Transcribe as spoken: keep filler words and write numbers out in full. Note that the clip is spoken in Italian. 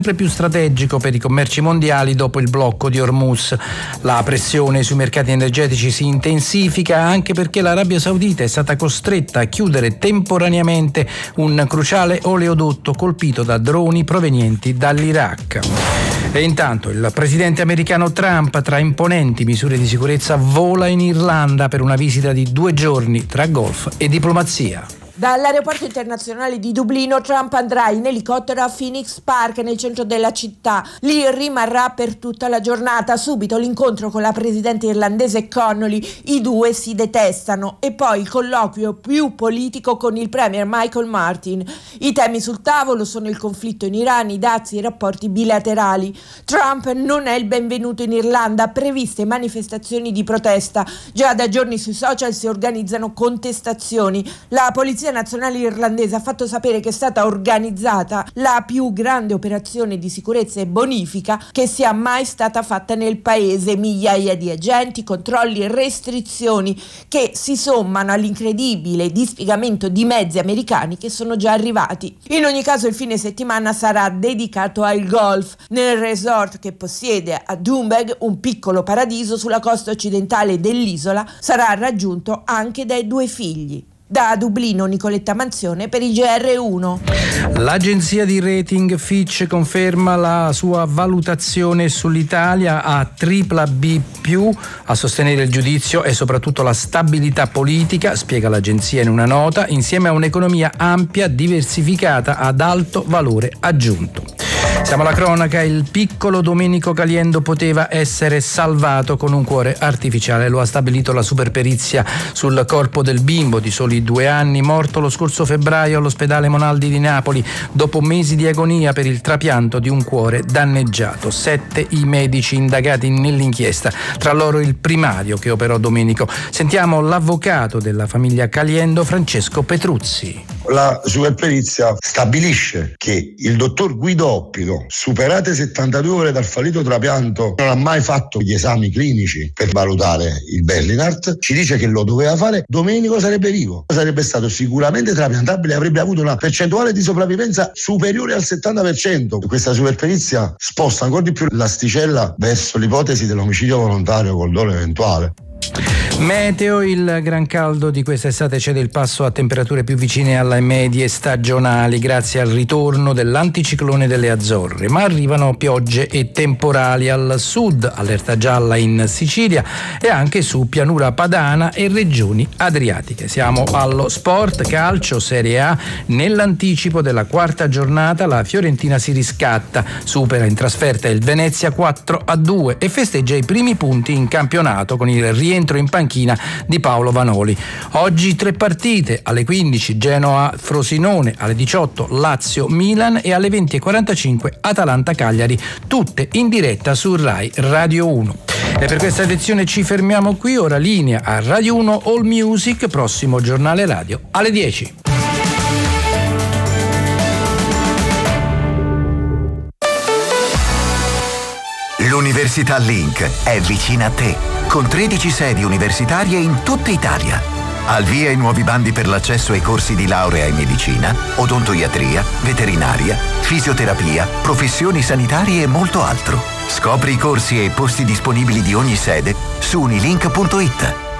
più strategico per i commerci mondiali dopo il blocco di Hormuz. La pressione sui mercati energetici si intensifica anche perché l'Arabia Saudita è stata costretta a chiudere temporaneamente un cruciale oleodotto colpito da droni provenienti dall'Iraq. E intanto il presidente americano Trump, tra imponenti misure di sicurezza, vola in Irlanda per una visita di due giorni tra golf e diplomazia. Dall'aeroporto internazionale di Dublino Trump andrà in elicottero a Phoenix Park nel centro della città. Lì rimarrà per tutta la giornata. Subito l'incontro con la presidente irlandese Connolly, i due si detestano, e poi il colloquio più politico con il premier Michael Martin. I temi sul tavolo sono il conflitto in Iran, i dazi e i rapporti bilaterali. Trump non è il benvenuto in Irlanda, previste manifestazioni di protesta. Già da giorni sui social si organizzano contestazioni. La polizia nazionale irlandese ha fatto sapere che è stata organizzata la più grande operazione di sicurezza e bonifica che sia mai stata fatta nel paese. Migliaia di agenti, controlli e restrizioni che si sommano all'incredibile dispiegamento di mezzi americani che sono già arrivati. In ogni caso il fine settimana sarà dedicato al golf nel resort che possiede a Doonbeg, un piccolo paradiso sulla costa occidentale dell'isola. Sarà raggiunto anche dai due figli. Da Dublino, Nicoletta Manzione per il G R uno. L'agenzia di rating Fitch conferma la sua valutazione sull'Italia a tripla B più. A sostenere il giudizio e soprattutto la stabilità politica, spiega l'agenzia in una nota, insieme a un'economia ampia, diversificata ad alto valore aggiunto. Siamo alla cronaca. Il piccolo Domenico Caliendo poteva essere salvato con un cuore artificiale. Lo ha stabilito la superperizia sul corpo del bimbo di soli due anni, morto lo scorso febbraio all'ospedale Monaldi di Napoli dopo mesi di agonia per il trapianto di un cuore danneggiato. Sette i medici indagati nell'inchiesta, tra loro il primario che operò Domenico. Sentiamo l'avvocato della famiglia Caliendo, Francesco Petruzzi. La superperizia stabilisce che il dottor Guidoppido, superate settantadue ore dal fallito trapianto, non ha mai fatto gli esami clinici per valutare il Berlinart. Ci dice che lo doveva fare. Domenico sarebbe vivo, sarebbe stato sicuramente trapiantabile e avrebbe avuto una percentuale di sopravvivenza superiore al settanta per cento. Questa superperizia sposta ancora di più l'asticella verso l'ipotesi dell'omicidio volontario col dolo eventuale. Meteo. Il gran caldo di quest'estate cede il passo a temperature più vicine alle medie stagionali grazie al ritorno dell'anticiclone delle Azzorre, ma arrivano piogge e temporali al sud, allerta gialla in Sicilia e anche su pianura padana e regioni adriatiche. Siamo allo sport, calcio, Serie A. Nell'anticipo della quarta giornata la Fiorentina si riscatta, supera in trasferta il Venezia quattro a due e festeggia i primi punti in campionato con il rientro in panchina di Paolo Vanoli. Oggi tre partite: alle quindici Genoa-Frosinone, alle diciotto Lazio-Milan e alle venti e quarantacinque Atalanta-Cagliari, tutte in diretta su Rai Radio uno. E per questa edizione ci fermiamo qui. Ora linea a Radio uno All Music, prossimo giornale radio alle dieci. L'Università Link è vicina a te, con tredici sedi universitarie in tutta Italia. Al via i nuovi bandi per l'accesso ai corsi di laurea in medicina, odontoiatria, veterinaria, fisioterapia, professioni sanitarie e molto altro. Scopri i corsi e i posti disponibili di ogni sede su unilink punto it.